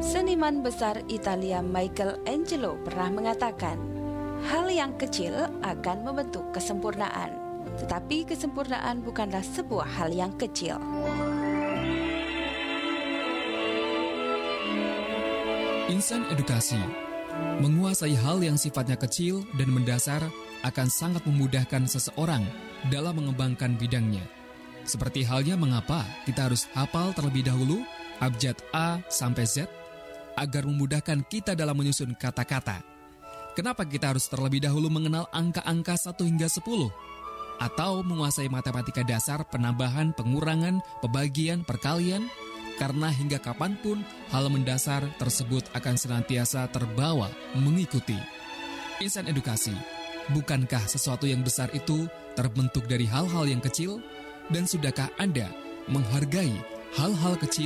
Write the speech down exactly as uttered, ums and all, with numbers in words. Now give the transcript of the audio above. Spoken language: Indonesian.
Seniman besar Italia Michelangelo pernah mengatakan, hal yang kecil akan membentuk kesempurnaan, tetapi kesempurnaan bukanlah sebuah hal yang kecil. Insan edukasi menguasai hal yang sifatnya kecil dan mendasar akan sangat memudahkan seseorang dalam mengembangkan bidangnya. Seperti halnya mengapa kita harus hafal terlebih dahulu abjad A sampai Z agar memudahkan kita dalam menyusun kata-kata. Kenapa kita harus terlebih dahulu mengenal angka-angka satu hingga sepuluh? Atau menguasai matematika dasar, penambahan, pengurangan, pembagian, perkalian? Karena hingga kapanpun hal mendasar tersebut akan senantiasa terbawa mengikuti. Insan edukasi, bukankah sesuatu yang besar itu terbentuk dari hal-hal yang kecil? Dan sudahkah Anda menghargai hal-hal kecil